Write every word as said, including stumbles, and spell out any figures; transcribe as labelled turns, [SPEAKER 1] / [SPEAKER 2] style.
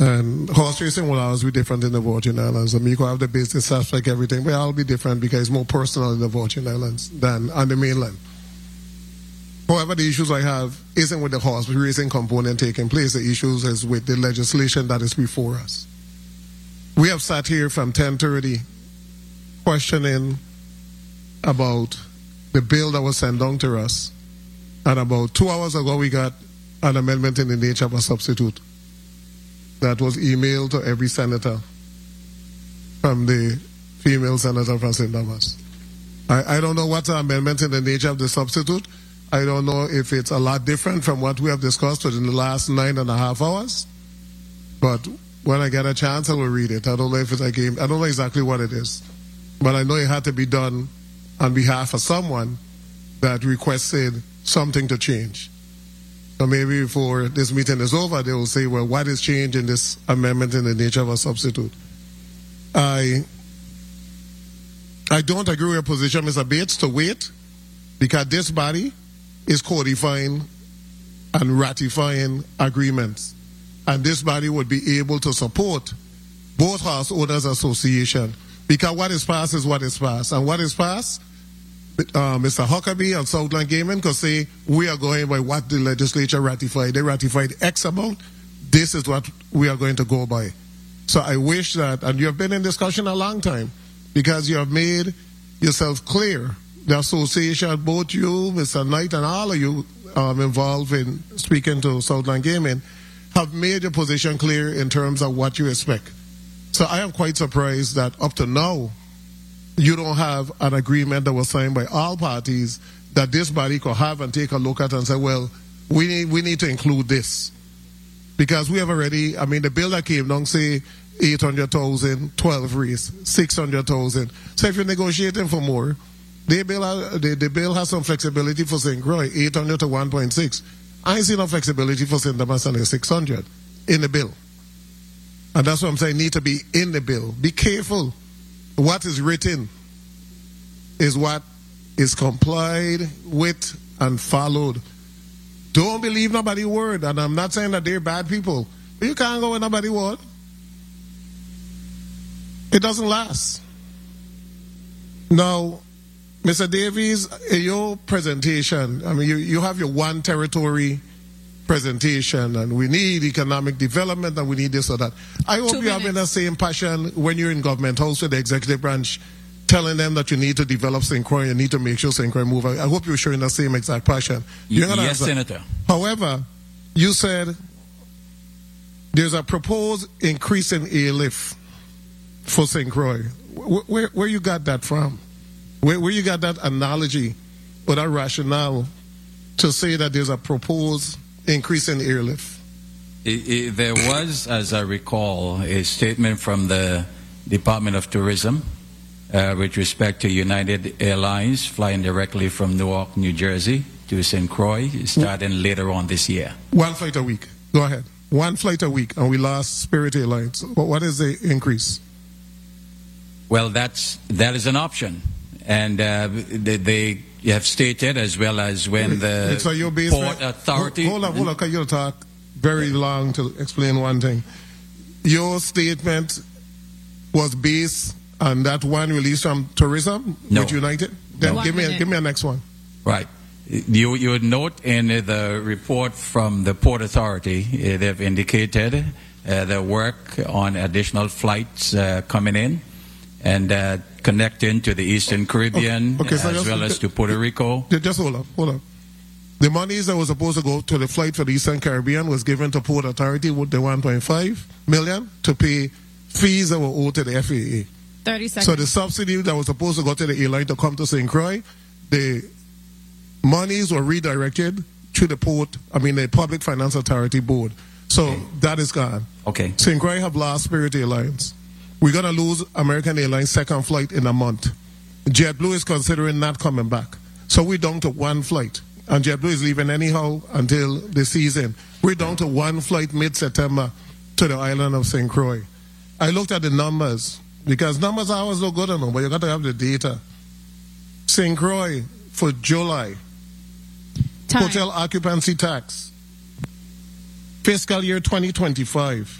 [SPEAKER 1] And horse racing will always be different in the Virgin Islands. I mean, you can have the business aspect, everything, but it'll be different because it's more personal in the Virgin Islands than on the mainland. However, the issues I have isn't with the horse racing component taking place. The issues is with the legislation that is before us. We have sat here from ten thirty questioning about the bill that was sent down to us. And about two hours ago, we got an amendment in the nature of a substitute that was emailed to every senator from the female senator from Saint Thomas. I, I don't know what's the amendment in the nature of the substitute. I don't know if it's a lot different from what we have discussed within the last nine and a half hours. But when I get a chance, I will read it. I don't know if it's a game. I don't know exactly what it is. But I know it had to be done on behalf of someone that requested something to change. So maybe before this meeting is over, they will say, well, what is changed in this amendment in the nature of a substitute? I I don't agree with your position, Mister Bates, to wait, because this body is codifying and ratifying agreements. And this body would be able to support both Horse Owners Association, because what is passed is what is passed. And what is passed, uh, Mister Huckabee and Southland Gaming could say, we are going by what the legislature ratified. They ratified X amount. This is what we are going to go by. So I wish that, and you have been in discussion a long time, because you have made yourself clear. The association, both you, Mister Knight, and all of you um, involved in speaking to Southland Gaming, have made your position clear in terms of what you expect. So I am quite surprised that up to now, you don't have an agreement that was signed by all parties that this body could have and take a look at and say, well, we need, we need to include this. Because we have already, I mean, the bill that came down, say, eight hundred thousand, twelve race, six hundred thousand. So if you're negotiating for more, the bill, the, the bill has some flexibility for Saint Croix, eight hundred to one point six. I ain't seen no flexibility for Saint Thomas and six hundred in the bill. And that's what I'm saying, need to be in the bill. Be careful. What is written is what is complied with and followed. Don't believe nobody's word. And I'm not saying that they're bad people, but you can't go with nobody's word. It doesn't last. Now, Mister Davies, in your presentation, I mean, you, you have your one territory presentation, and we need economic development, and we need this or that. I hope you have the same passion when you're in government house with the executive branch, telling them that you need to develop Saint Croix, you need to make sure Saint Croix move. I hope you're showing the same exact passion. You're
[SPEAKER 2] yes,
[SPEAKER 1] answer.
[SPEAKER 2] Senator.
[SPEAKER 1] However, you said there's a proposed increase in airlift for Saint Croix. Where, where, where you got that from? Where, where you got that analogy or that rationale to say that there's a proposed increase in airlift?
[SPEAKER 2] It, it, there was, as I recall, a statement from the Department of Tourism uh, with respect to United Airlines flying directly from Newark, New Jersey to Saint Croix, starting later on this year.
[SPEAKER 1] One flight a week. Go ahead. One flight a week, and we lost Spirit Airlines. What is the increase?
[SPEAKER 2] Well, that's that is an option, and uh, they, they have stated, as well as when the
[SPEAKER 1] so your
[SPEAKER 2] Port Authority.
[SPEAKER 1] Hold on, hold on, because you'll talk very long to explain one thing. Your statement was based on that one release from tourism
[SPEAKER 2] no.
[SPEAKER 1] with United. Then
[SPEAKER 2] No.
[SPEAKER 1] give me a, give me a next one.
[SPEAKER 2] Right. You you would note in the report from the Port Authority, uh, they've indicated uh, the work on additional flights uh, coming in and uh, connecting to the Eastern Caribbean,
[SPEAKER 1] okay. Okay, so
[SPEAKER 2] as
[SPEAKER 1] just,
[SPEAKER 2] well as to Puerto Rico.
[SPEAKER 1] Just hold up, hold up. The monies that was supposed to go to the flight for the Eastern Caribbean was given to Port Authority with the one point five million to pay fees that were owed to the F A A.
[SPEAKER 3] thirty seconds.
[SPEAKER 1] So the subsidy that was supposed to go to the airline to come to Saint Croix, the monies were redirected to the port, I mean the Public Finance Authority Board. So okay. that is gone.
[SPEAKER 2] Okay.
[SPEAKER 1] Saint Croix have lost Spirit Airlines. We're going to lose American Airlines second flight in a month. JetBlue is considering not coming back. So we're down to one flight. And JetBlue is leaving anyhow until the season. We're down to one flight mid-September to the island of Saint Croix. I looked at the numbers, because numbers always look good on them, but you got to have the data. Saint Croix for July,
[SPEAKER 3] Time.
[SPEAKER 1] Hotel occupancy tax, fiscal year twenty twenty-five,